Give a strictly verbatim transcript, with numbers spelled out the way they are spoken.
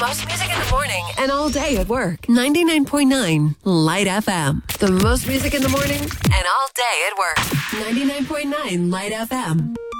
most music in the morning and all day at work. ninety-nine point nine Light F M. The most music in the morning and all day at work. ninety-nine point nine Light F M.